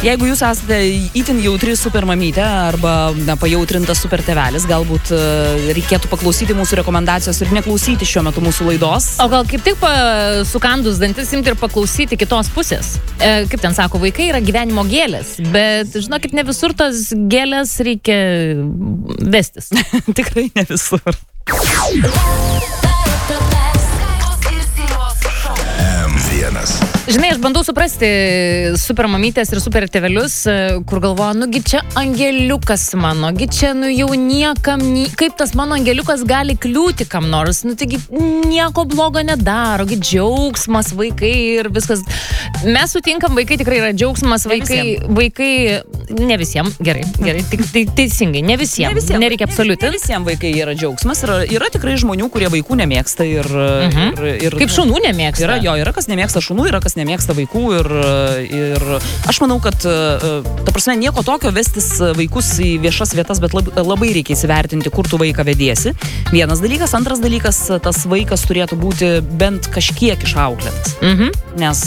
Jeigu jūs esate itin jautri supermamytė arba pajautrintas super tėvelis, galbūt reikėtų paklausyti mūsų rekomendacijos ir neklausyti šiuo metu mūsų laidos. O gal kaip tik sukandus dantis imti ir paklausyti kitos pusės. Kaip ten sako, vaikai yra gyvenimo gėlės, bet žinokit, ne visur tas gėlės reikia vestis. Tikrai ne visur. Žinai, aš bandau suprasti supermamytės ir super tėvelius, kur galvoja, nugi čia angeliukas mano, gi čia jau niekam, kaip tas mano angeliukas gali kliūti kam nors, taigi nieko blogo nedaro, gi džiaugsmas vaikai ir viskas. Mes sutinkam, vaikai tikrai yra džiaugsmas, vaikai ne visiems, gerai, teisingai, ne visiems, nereikia absoliutinti. Ne visiems vaikai yra džiaugsmas, yra tikrai žmonių, kurie vaikų nemėgsta ir kaip šunų nemėgsta. Yra kas nemėgsta šunų, yra kas nemėgsta vaikų ir aš manau, kad ta prasme nieko tokio vestis vaikus į viešas vietas, bet labai reikia įsivertinti, kur tu vaiką vediesi. Vienas dalykas, antras dalykas, tas vaikas turėtų būti bent kažkiek išauklėtas. Nes,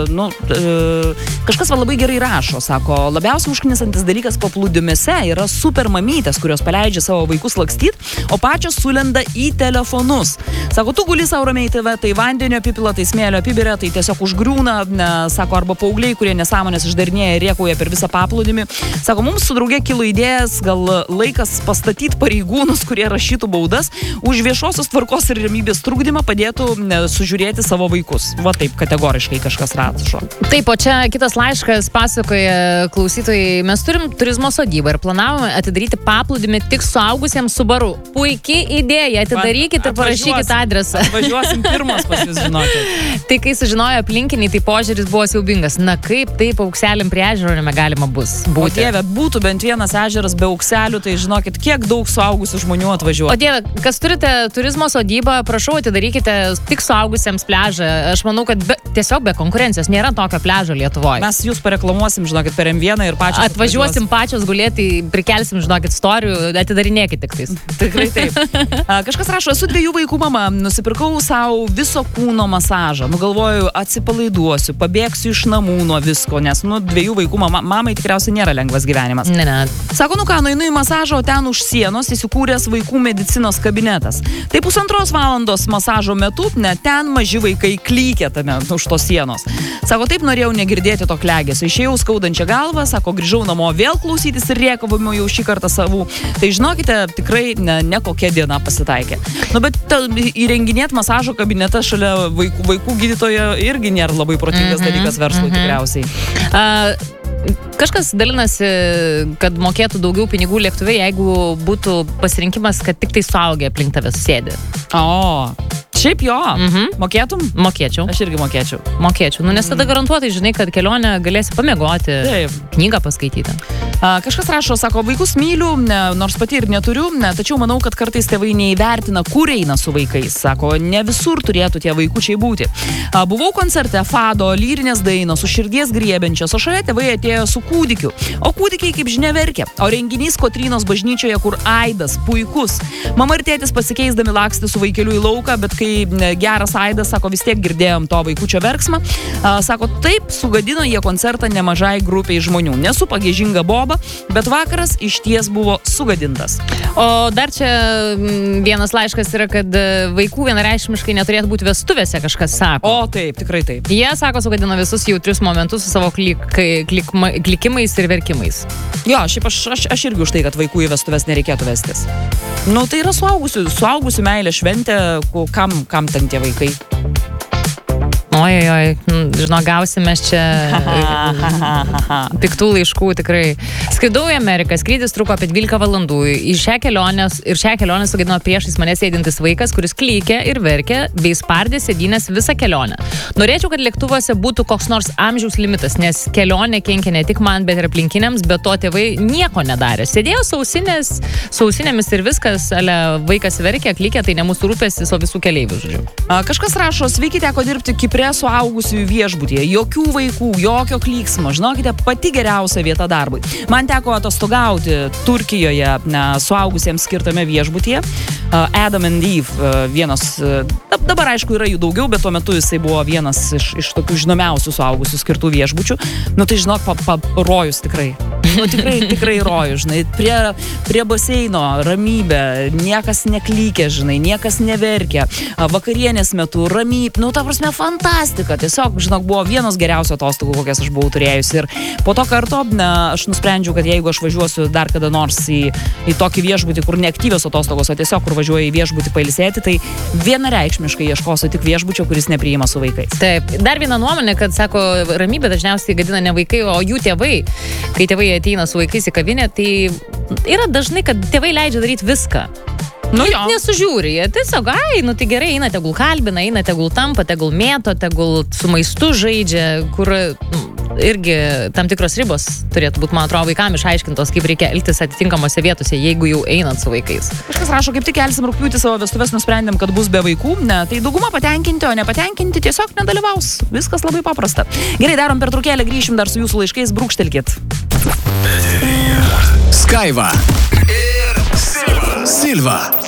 kažkas labai gerai rašo, sako, labiausiai užknisantis dalykas paplūdimiuose yra supermamytės, kurios paleidžia savo vaikus lakstyt, o pačios sulenda į telefonus. Sako, tu guli sau ramiai TV, tai vandenio apipila, tai smėlio apibiria, tai tiesiog užgriūna, sako, arba paaugliai, kurie nesąmonės išdarinėja ir rėkauja per visą paplūdimį. Sako, mums su drauge kilo idėjas, gal laikas pastatyti pareigūnus, kurie rašytų baudas, už viešosios tvarkos ir ramybės trukdymą padėtų sužiūrėti savo vaikus. Va taip kategoriškai kažkas rašo. Taip, o čia kitas laiškas pasakoja klausytojai, mes turim turizmo sodybą ir planavome atidaryti paplūdimį tik suaugusiems su baru. Puikiai idėja, atidarykit ir parašykit adresą. Atvažiuosim pirmas pas jūs, žinokit. Tai kai sužinojo aplinkiniai, tai požiūris buvo siaubingas. Na kaip taip aukseliam prie ežero negalima bus būti. O Dieve, būtų bent vienas ežeras be aukselių, tai žinokit, kiek daug suaugusių žmonių atvažiuoja. O Dieve, kas turite turizmo sodybą, prašau atidarykite tik suaugusiems pliažą. Aš manau, kad tiesiog be konkurencijos nėra tokio pliažo Lietuvoje. Mes jūs pareklamuosim, žinokit, per M1 ir pačios atvažiuosim pačios gulėti, prikelsim, žinokit, storių, atidarinėkit tik tais. Tikrai taip. Kažkas rašo, esu 2 vaikų mama, nusipirkau savo viso kūno masažą. Galvoju, atsipalaiduosiu, pabėgsiu iš namų nuo visko, nes 2 vaikų mamai tikriausiai nėra lengvas gyvenimas. Ne. Sako, nueinu į masažą, o ten už sienos įsikūręs vaikų medicinos kabinetas. Tai 1,5 valandos masažo metu, ten maži vaikai klykė tame už tos sienos. Sako, taip norėjau negirdėti to klegesio. Išėjau skaudančią galvą, sako, grįžau namo vėl klausytis ir rėkavimų jau šį kartą savų. Tai žinokite, tikrai ne kokia diena pasitaikė. Bet įrenginėti masažo kabinetą šalia vaikų gydytojo irgi nėra labai protingas dalykas verslui tikriausiai. Kažkas dalinasi, kad mokėtų daugiau pinigų lėktuve, jeigu būtų pasirinkimas, kad tik tai suaugę aplink tave susėdi. Šiaip jo. Mokėtum? Mokėčiau. Aš irgi mokėčiau. Nes tada garantuotai žinai, kad kelionę galėsi pamiegoti, knygą paskaityti. Kažkas rašo, sako, vaikus myliu, nors pati ir neturiu, tačiau manau, kad kartais tėvai neįvertina, kur eina su vaikais. Sako, ne visur turėtų tie vaikučiai būti. Buvau koncerte, fado, lyrinės dainos, su širdies griebiančios, o šalia tėvai atėjo su kūdikiu. O kūdikiai, kaip žinia, verkia. O renginys Kotrynos bažnyčioje, kur aidas, puikus. Mama ir tėtis pasikeisdami lakstė su vaikeliu į lauką, bet kai geras aidas, sako, vis tiek girdėjom to vaikučio verksmą. Sako, taip sugadino jie koncertą nemažai grupiai žmonių. Nesu pagiežinga boba, bet vakaras išties buvo sugadintas. O dar čia vienas laiškas yra, kad vaikų vienareikšmiškai neturėtų būti vestuvėse, kažkas sako. O taip, tikrai taip. Jie, sako, sugadino visus jautrius momentus su savo klikimais ir verkimais. Jo, šiaip aš irgi už tai, kad vaikų į vestuvės nereikėtų vestis. Tai yra suaugusių meilė šventė, kam ten tie vaikai. Oi, žinau, gausime čia piktų laiškų tikrai. Skridau į Ameriką, skrydis truko apie 12 valandų. Šią kelionę sugadino priešais mane sėdintis vaikas, kuris klykė ir verkė, bei spardė sėdynės visą kelionę. Norėčiau, kad lėktuvuose būtų koks nors amžiaus limitas, nes kelionė kenkia ne tik man, bet ir aplinkiniams, bet to tėvai nieko nedarė. Sėdėjo sausinėmis ir viskas, vaikas verkė, klykė, tai ne mūsų rūpestis, o visų keleivių, žodžiu. Kažkas rašo, sveiki, teko dirbti Kipre suaugusiųjų viešbutyje. Jokių vaikų, jokio klyksmo. Žinokite, pati geriausia vieta darbui. Man teko atostogauti Turkijoje suaugusiems skirtame viešbutyje. Adam and Eve, vienas, dabar aišku yra jų daugiau, bet tuo metu jisai buvo vienas iš tokių žinomiausių suaugusių skirtų viešbučių. Nu tai žinok, rojus tikrai. Nu tikrai rojus, žinai, prie baseino, ramybė, niekas neklykė, žinai, niekas neverkė, vakarienės metu, ramybė, nu ta prasme fantastika, tiesiog, žinok, buvo vienos geriausios atostogų, kokias aš buvau turėjusi ir po to karto aš nusprendžiau, kad jeigu aš važiuosiu dar kada nors į tokį viešbutį, kur neaktyvios atostogos, o tiesiog kur važiuoju į viešbutį pailsėti, tai vienareikšmiškai ieškosiu tik viešbučio, kuris nepriima su vaikais. Taip, dar viena nuomonė, kad sako, ramybė dažniausiai gadina ne vaikai, o jų tėvai. Kai tėvai ateina su vaikais į kavinę, tai yra dažnai, kad tėvai leidžia daryti viską. Nu jo. Nesužiūri, jie tiesiog, nu tai gerai, eina tegul kalbina, eina tegul tampa, tegul mėto, tegul su maistu žaidžia, kur irgi tam tikros ribos turėtų būti, man atrodo, vaikam išaiškintos, kaip reikia elgtis atitinkamose vietose, jeigu jau einant su vaikais. Kažkas rašo, kaip tik kelsim rugpjūtį savo vestuves, nusprendėm, kad bus be vaikų, tai dauguma patenkinti, o nepatenkinti tiesiog nedalyvaus. Viskas labai paprasta. Gerai, darom pertraukėlę, grįšim dar su jūsų laiškais, brūkštelkit. Skaiva ir Silva.